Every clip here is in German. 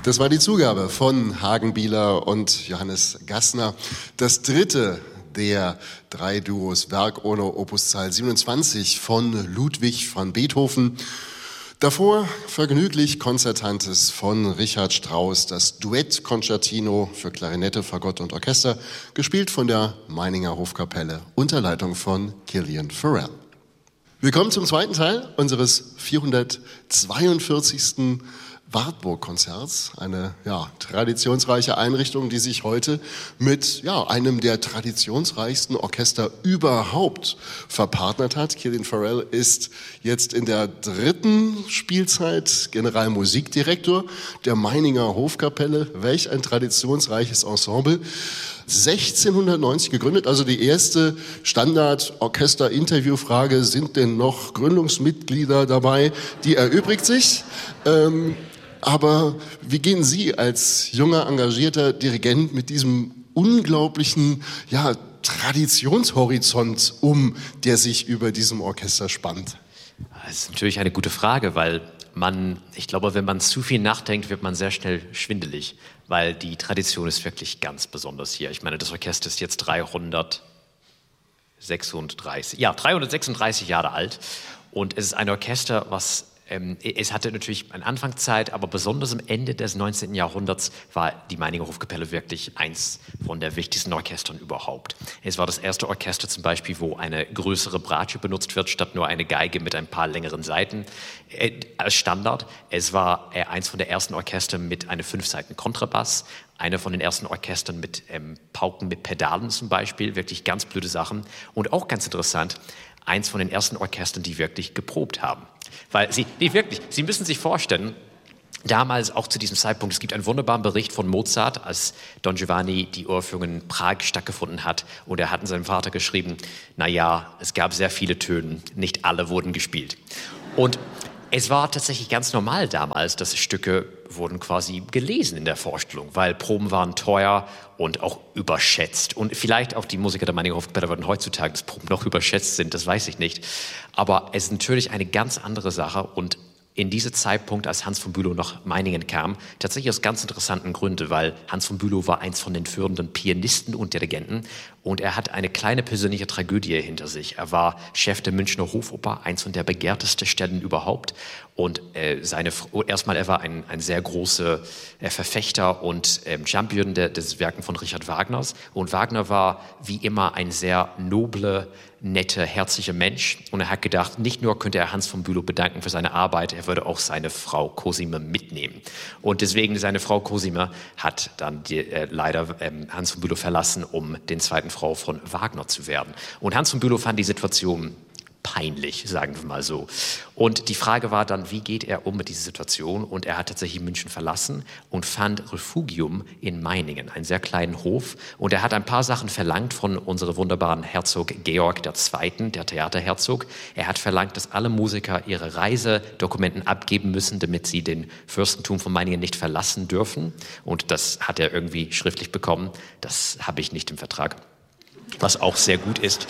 Das war die Zugabe von Hagen Bieler und Johannes Gassner. Das dritte der drei Duos Werk ohne Opuszahl 27 von Ludwig van Beethoven. Davor vergnüglich Konzertantes von Richard Strauss, das Duett-Concertino für Klarinette, Fagott und Orchester, gespielt von der Meininger Hofkapelle unter Leitung von Killian Farrell. Wir kommen zum zweiten Teil unseres 442. Wartburg-Konzerts, eine traditionsreiche Einrichtung, die sich heute mit einem der traditionsreichsten Orchester überhaupt verpartnert hat. Killian Farrell ist jetzt in der dritten Spielzeit Generalmusikdirektor der Meininger Hofkapelle. Welch ein traditionsreiches Ensemble. 1690 gegründet, also die erste Standard-Orchester-Interviewfrage, sind denn noch Gründungsmitglieder dabei? Die erübrigt sich. Aber wie gehen Sie als junger, engagierter Dirigent mit diesem unglaublichen Traditionshorizont um, der sich über diesem Orchester spannt? Das ist natürlich eine gute Frage, weil ich glaube, wenn man zu viel nachdenkt, wird man sehr schnell schwindelig, weil die Tradition ist wirklich ganz besonders hier. Ich meine, das Orchester ist jetzt 336 Jahre alt und es ist ein Orchester, es hatte natürlich eine Anfangszeit, aber besonders am Ende des 19. Jahrhunderts war die Meininger Hofkapelle wirklich eins von der wichtigsten Orchestern überhaupt. Es war das erste Orchester zum Beispiel, wo eine größere Bratsche benutzt wird, statt nur eine Geige mit ein paar längeren Saiten als Standard. Es war eins von der ersten Orchester mit einem 5-Saiten Kontrabass, einer von den ersten Orchestern mit Pauken mit Pedalen zum Beispiel, wirklich ganz blöde Sachen. Und auch ganz interessant, eins von den ersten Orchestern, die wirklich geprobt haben. Weil Sie müssen sich vorstellen, damals auch zu diesem Zeitpunkt, es gibt einen wunderbaren Bericht von Mozart, als Don Giovanni die Uraufführung in Prag stattgefunden hat. Und er hat seinem Vater geschrieben, es gab sehr viele Töne, nicht alle wurden gespielt. Und es war tatsächlich ganz normal damals, dass Stücke wurden quasi gelesen in der Vorstellung, weil Proben waren teuer und auch überschätzt. Und vielleicht auch die Musiker der Meininger Hofkapelle würden heutzutage, dass Proben noch überschätzt sind, das weiß ich nicht. Aber es ist natürlich eine ganz andere Sache und in diesem Zeitpunkt, als Hans von Bülow nach Meiningen kam, tatsächlich aus ganz interessanten Gründen, weil Hans von Bülow war eins von den führenden Pianisten und Dirigenten und er hat eine kleine persönliche Tragödie hinter sich. Er war Chef der Münchner Hofoper, eins von der begehrtesten Stellen überhaupt und er war ein sehr großer Verfechter und Champion des Werken von Richard Wagners und Wagner war wie immer ein sehr nobler, netter, herzlicher Mensch und er hat gedacht, nicht nur könnte er Hans von Bülow bedanken für seine Arbeit, er würde auch seine Frau Cosima mitnehmen. Und deswegen seine Frau Cosima hat dann leider Hans von Bülow verlassen, um den zweiten Frau von Wagner zu werden. Und Hans von Bülow fand die Situation peinlich, sagen wir mal so. Und die Frage war dann, wie geht er um mit dieser Situation? Und er hat tatsächlich München verlassen und fand Refugium in Meiningen, einen sehr kleinen Hof. Und er hat ein paar Sachen verlangt von unserem wunderbaren Herzog Georg II., der Theaterherzog. Er hat verlangt, dass alle Musiker ihre Reisedokumenten abgeben müssen, damit sie den Fürstentum von Meiningen nicht verlassen dürfen. Und das hat er irgendwie schriftlich bekommen. Das habe ich nicht im Vertrag. Was auch sehr gut ist.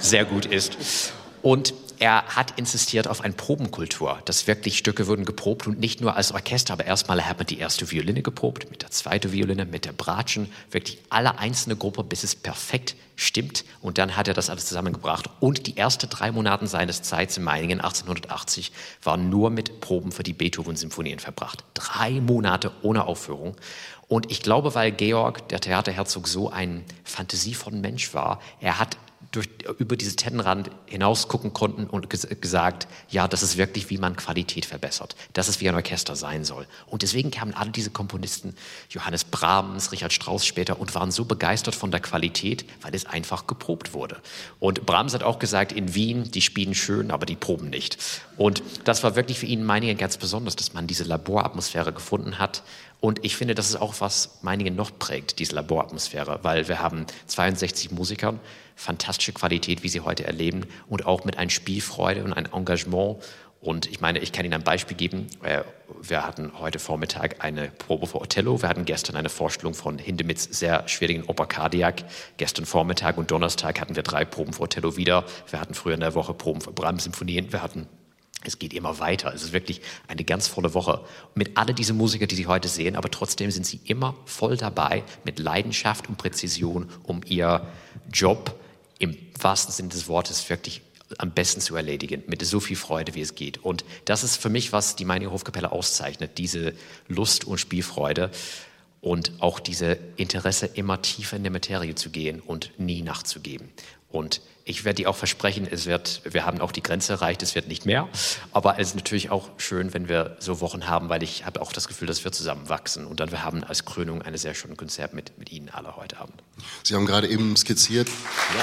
Und er hat insistiert auf eine Probenkultur, dass wirklich Stücke wurden geprobt und nicht nur als Orchester, aber erstmal hat man die erste Violine geprobt, mit der zweiten Violine, mit der Bratschen, wirklich alle einzelne Gruppe, bis es perfekt stimmt und dann hat er das alles zusammengebracht und die ersten 3 Monate seines Zeits in Meiningen 1880 waren nur mit Proben für die Beethoven-Symphonien verbracht. 3 Monate ohne Aufführung. Und ich glaube, weil Georg, der Theaterherzog, so ein fantasievoller Mensch war, er hat über diese Tellenrand hinaus gucken konnten und gesagt, ja, das ist wirklich, wie man Qualität verbessert. Das ist, wie ein Orchester sein soll. Und deswegen kamen alle diese Komponisten, Johannes Brahms, Richard Strauss später, und waren so begeistert von der Qualität, weil es einfach geprobt wurde. Und Brahms hat auch gesagt, in Wien, die spielen schön, aber die proben nicht. Und das war wirklich für ihn in Meiningen ganz besonders, dass man diese Laboratmosphäre gefunden hat. Und ich finde, das ist auch, was Meiningen noch prägt, diese Laboratmosphäre, weil wir haben 62 Musiker, fantastische Qualität, wie sie heute erleben und auch mit einer Spielfreude und einem Engagement. Und ich meine, ich kann Ihnen ein Beispiel geben. Wir hatten heute Vormittag eine Probe für Othello. Wir hatten gestern eine Vorstellung von Hindemiths sehr schwierigen Oper Cardiac. Gestern Vormittag und Donnerstag hatten wir 3 Proben für Othello wieder. Wir hatten früher in der Woche Proben für Brahms-Symphonien. Wir hatten Es geht immer weiter. Es ist wirklich eine ganz volle Woche. Mit all diesen Musikern, die Sie heute sehen, aber trotzdem sind sie immer voll dabei, mit Leidenschaft und Präzision, um ihr Job im wahrsten Sinne des Wortes wirklich am besten zu erledigen, mit so viel Freude, wie es geht. Und das ist für mich, was die Meininger Hofkapelle auszeichnet, diese Lust und Spielfreude und auch diese Interesse, immer tiefer in die Materie zu gehen und nie nachzugeben. Und ich werde dir auch versprechen, wir haben auch die Grenze erreicht, es wird nicht mehr. Aber es ist natürlich auch schön, wenn wir so Wochen haben, weil ich habe auch das Gefühl, dass wir zusammen wachsen. Und dann wir haben als Krönung ein sehr schönes Konzert mit Ihnen alle heute Abend. Sie haben gerade eben skizziert. Ja.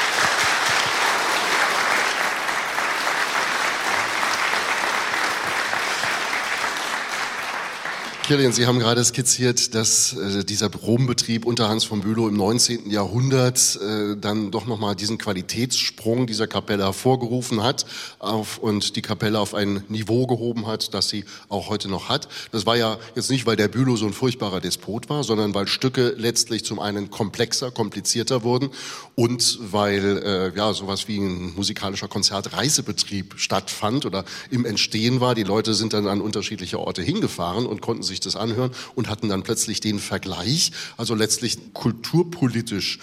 Kilian, Sie haben gerade skizziert, dass dieser Probenbetrieb unter Hans von Bülow im 19. Jahrhundert dann doch nochmal diesen Qualitätssprung dieser Kapelle hervorgerufen hat und die Kapelle auf ein Niveau gehoben hat, das sie auch heute noch hat. Das war ja jetzt nicht, weil der Bülow so ein furchtbarer Despot war, sondern weil Stücke letztlich zum einen komplexer, komplizierter wurden und weil sowas wie ein musikalischer Konzertreisebetrieb stattfand oder im Entstehen war. Die Leute sind dann an unterschiedliche Orte hingefahren und konnten sich das anhören und hatten dann plötzlich den Vergleich, also letztlich kulturpolitisch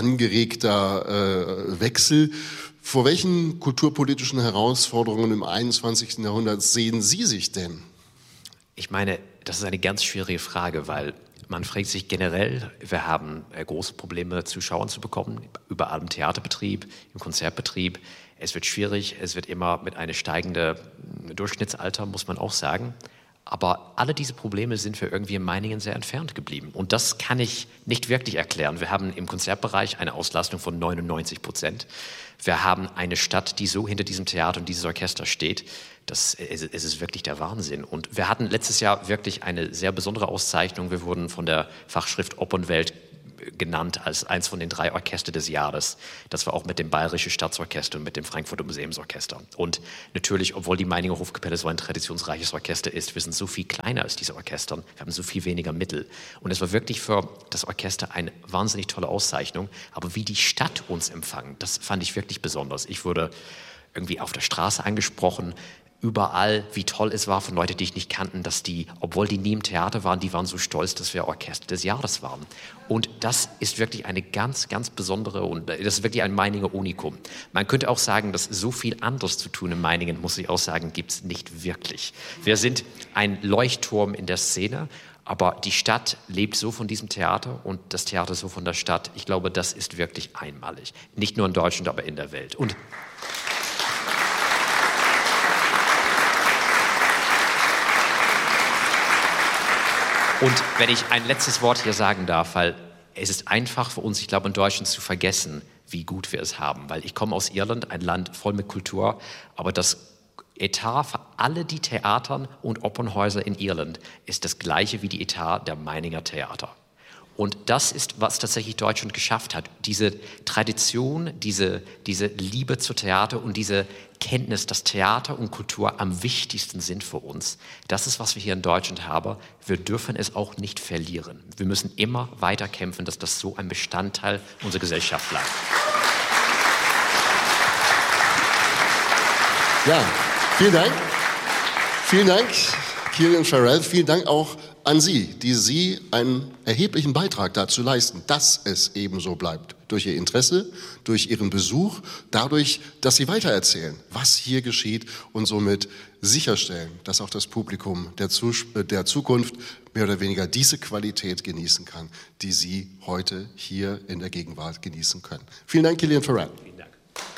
angeregter Wechsel. Vor welchen kulturpolitischen Herausforderungen im 21. Jahrhundert sehen Sie sich denn? Ich meine, das ist eine ganz schwierige Frage, weil man fragt sich generell, wir haben große Probleme, Zuschauer zu bekommen, überall im Theaterbetrieb, im Konzertbetrieb. Es wird schwierig, es wird immer mit einem steigenden Durchschnittsalter, muss man auch sagen. Aber alle diese Probleme sind für irgendwie in Meiningen sehr entfernt geblieben. Und das kann ich nicht wirklich erklären. Wir haben im Konzertbereich eine Auslastung von 99%. Wir haben eine Stadt, die so hinter diesem Theater und dieses Orchester steht. Es ist wirklich der Wahnsinn. Und wir hatten letztes Jahr wirklich eine sehr besondere Auszeichnung. Wir wurden von der Fachschrift Opernwelt genannt als eins von den 3 Orchester des Jahres. Das war auch mit dem Bayerischen Staatsorchester und mit dem Frankfurter Museumsorchester. Und natürlich, obwohl die Meininger Hofkapelle so ein traditionsreiches Orchester ist, wir sind so viel kleiner als diese Orchester. Wir haben so viel weniger Mittel. Und es war wirklich für das Orchester eine wahnsinnig tolle Auszeichnung. Aber wie die Stadt uns empfangen, das fand ich wirklich besonders. Ich wurde irgendwie auf der Straße angesprochen, überall, wie toll es war von Leuten, die ich nicht kannten, dass die, obwohl die nie im Theater waren, die waren so stolz, dass wir Orchester des Jahres waren. Und das ist wirklich eine ganz, ganz besondere und das ist wirklich ein Meininger Unikum. Man könnte auch sagen, dass so viel anderes zu tun in Meiningen, muss ich auch sagen, gibt es nicht wirklich. Wir sind ein Leuchtturm in der Szene, aber die Stadt lebt so von diesem Theater und das Theater so von der Stadt. Ich glaube, das ist wirklich einmalig. Nicht nur in Deutschland, aber in der Welt. Und wenn ich ein letztes Wort hier sagen darf, weil es ist einfach für uns, ich glaube, in Deutschland zu vergessen, wie gut wir es haben. Weil ich komme aus Irland, ein Land voll mit Kultur, aber das Etat für alle die Theatern und Opernhäuser in Irland ist das gleiche wie die Etat der Meininger Theater. Und das ist, was tatsächlich Deutschland geschafft hat. Diese Tradition, diese Liebe zu Theater und diese Kenntnis, dass Theater und Kultur am wichtigsten sind für uns. Das ist, was wir hier in Deutschland haben. Wir dürfen es auch nicht verlieren. Wir müssen immer weiter kämpfen, dass das so ein Bestandteil unserer Gesellschaft bleibt. Ja, vielen Dank. Vielen Dank, Kilian Farrell. Vielen Dank auch an Sie, die Sie einen erheblichen Beitrag dazu leisten, dass es ebenso bleibt. Durch Ihr Interesse, durch Ihren Besuch, dadurch, dass Sie weitererzählen, was hier geschieht und somit sicherstellen, dass auch das Publikum der Zukunft mehr oder weniger diese Qualität genießen kann, die Sie heute hier in der Gegenwart genießen können. Vielen Dank, Kilian Farrell. Vielen Dank.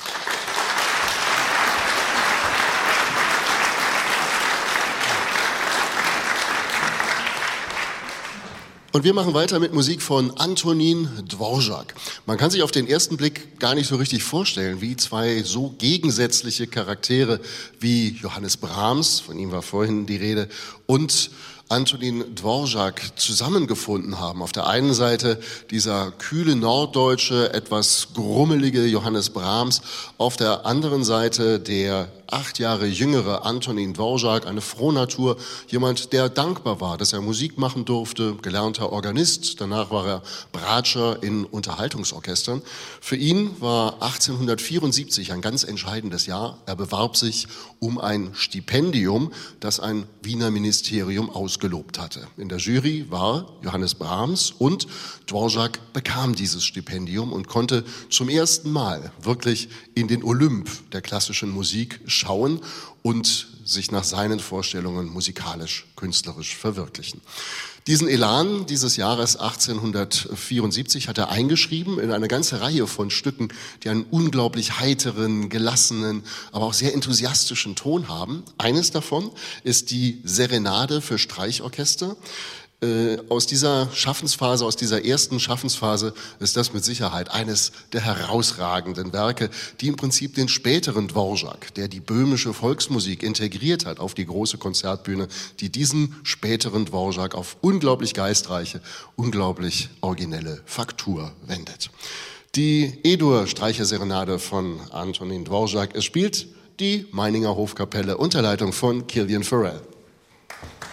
Und wir machen weiter mit Musik von Antonín Dvořák. Man kann sich auf den ersten Blick gar nicht so richtig vorstellen, wie 2 so gegensätzliche Charaktere wie Johannes Brahms, von ihm war vorhin die Rede, und Antonín Dvořák zusammengefunden haben. Auf der einen Seite dieser kühle norddeutsche, etwas grummelige Johannes Brahms, auf der anderen Seite der 8 Jahre jüngere Antonín Dvořák, eine Frohnatur, jemand, der dankbar war, dass er Musik machen durfte, gelernter Organist, danach war er Bratscher in Unterhaltungsorchestern. Für ihn war 1874 ein ganz entscheidendes Jahr. Er bewarb sich um ein Stipendium, das ein Wiener Ministerium ausgelobt hatte. In der Jury war Johannes Brahms und Dvořák bekam dieses Stipendium und konnte zum ersten Mal wirklich in den Olymp der klassischen Musik schauen und sich nach seinen Vorstellungen musikalisch, künstlerisch verwirklichen. Diesen Elan dieses Jahres 1874 hat er eingeschrieben in eine ganze Reihe von Stücken, die einen unglaublich heiteren, gelassenen, aber auch sehr enthusiastischen Ton haben. Eines davon ist die Serenade für Streichorchester. Aus dieser Schaffensphase, aus dieser ersten Schaffensphase ist das mit Sicherheit eines der herausragenden Werke, die im Prinzip den späteren Dvořák, der die böhmische Volksmusik integriert hat auf die große Konzertbühne, die diesen späteren Dvořák auf unglaublich geistreiche, unglaublich originelle Faktur wendet. Die E-Dur-Streicherserenade von Antonín Dvořák, es spielt die Meininger Hofkapelle unter Leitung von Killian Farrell.